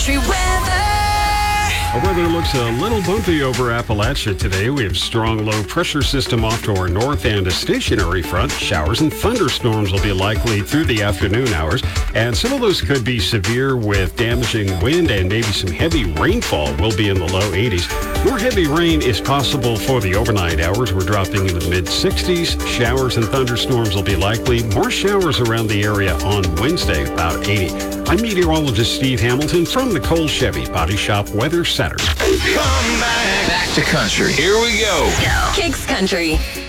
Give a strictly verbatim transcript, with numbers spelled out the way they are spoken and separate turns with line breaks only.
Country weather.
Our weather looks a little bumpy over Appalachia today. We have strong low pressure system off to our north and a stationary front. Showers and thunderstorms will be likely through the afternoon hours, and some of those could be severe with damaging wind and maybe some heavy rainfall. Will be in the low eighties. More heavy rain is possible for the overnight hours. We're dropping in the mid sixties. Showers and thunderstorms will be likely. More showers around the area on Wednesday, about eighty. I'm meteorologist Steve Hamilton from the Cole Chevy Body Shop Weather Center.
Come back. Back to country. Here we go.
Kicks Country.